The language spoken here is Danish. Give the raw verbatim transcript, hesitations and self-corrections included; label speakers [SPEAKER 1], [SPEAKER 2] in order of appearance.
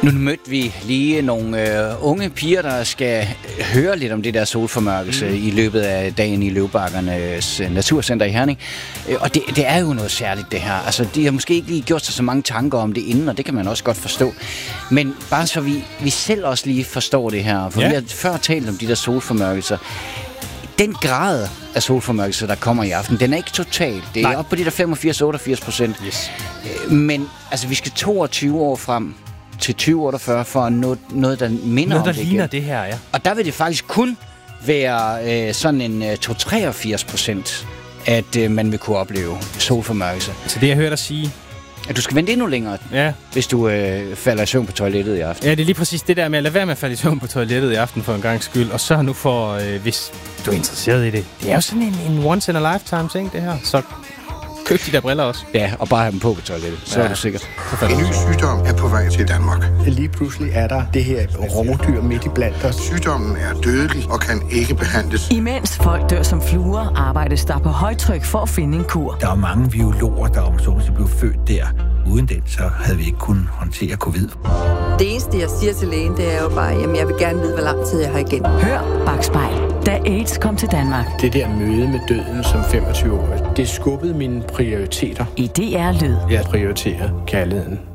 [SPEAKER 1] Nu mødte vi lige nogle øh, unge piger, der skal høre lidt om det der solformørkelse mm. i løbet af dagen i Løvebakkernes Naturcenter i Herning. Og det, det er jo noget særligt, det her. Altså, de har måske ikke lige gjort sig så mange tanker om det inden, og det kan man også godt forstå. Men bare så vi, vi selv også lige forstår det her, for ja. vi har før talt om de der solformørkelser. Den grad af solformørkelse, der kommer i aften, den er ikke total. Det er Nej. op på de der femogfirs til otteogfirs procent.
[SPEAKER 2] Yes.
[SPEAKER 1] Men altså, vi skal toogtyve år frem til tyve otteogfyrre for at nå noget, der minder
[SPEAKER 2] noget,
[SPEAKER 1] om
[SPEAKER 2] der
[SPEAKER 1] det
[SPEAKER 2] ligner
[SPEAKER 1] igen.
[SPEAKER 2] det her, ja.
[SPEAKER 1] Og der vil det faktisk kun være øh, sådan en øh, to til treogfirs procent, at øh, man vil kunne opleve solformørkelse.
[SPEAKER 2] Så det, jeg hører dig sige...
[SPEAKER 1] At du skal vente endnu længere,
[SPEAKER 2] ja.
[SPEAKER 1] hvis du øh, falder i søvn på toilettet i aften.
[SPEAKER 2] Ja, det er lige præcis det der med at lade være med at falde i søvn på toilettet i aften for en gang skyld. Og så nu for, øh, hvis du er interesseret i det. Det er jo sådan en, en once in a lifetime ting, det her. Så køb de der briller også.
[SPEAKER 1] Ja, og bare have dem på på toilettet. Så ja. er du sikkert.
[SPEAKER 3] En ny sygdom er på vej til Danmark.
[SPEAKER 4] Lige pludselig er der det her rovdyr midt i blandt os.
[SPEAKER 3] Sygdommen er dødelig og kan ikke behandles.
[SPEAKER 5] Imens folk dør som fluer, arbejdes der på højtryk for at finde en kur.
[SPEAKER 6] Der er mange biologer, der om så blev født der. Uden den, så havde vi ikke kunnet håndtere covid.
[SPEAKER 7] Det eneste, jeg siger til lægen, det er jo bare, jamen jeg vil gerne vide, hvor lang tid jeg har igen.
[SPEAKER 5] Hør Bakspejl, da AIDS kom til Danmark.
[SPEAKER 4] Det der møde med døden som femogtyve år, det skubbede mine prioriteter.
[SPEAKER 5] I D R Lyd.
[SPEAKER 4] Jeg prioriterer kærligheden.